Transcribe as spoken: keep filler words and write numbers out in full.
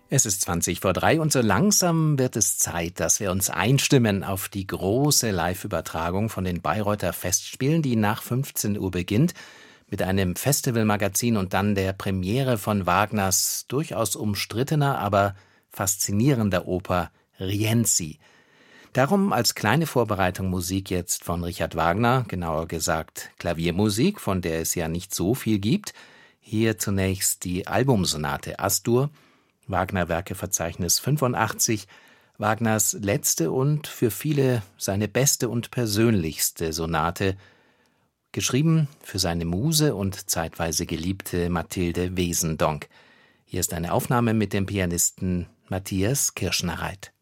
Es ist zwanzig vor drei und so langsam wird es Zeit, dass wir uns einstimmen auf die große Live-Übertragung von den Bayreuther Festspielen, die nach fünfzehn Uhr beginnt, mit einem Festivalmagazin und dann der Premiere von Wagners durchaus umstrittener, aber faszinierender Oper Rienzi. Darum als kleine Vorbereitung Musik jetzt von Richard Wagner, genauer gesagt Klaviermusik, von der es ja nicht so viel gibt. Hier zunächst die Albumsonate As-Dur, Wagner-Werkeverzeichnis fünfundachtzig, Wagners letzte und für viele seine beste und persönlichste Sonate, geschrieben für seine Muse und zeitweise geliebte Mathilde Wesendonck. Hier ist eine Aufnahme mit dem Pianisten Matthias Kirschner-Reit.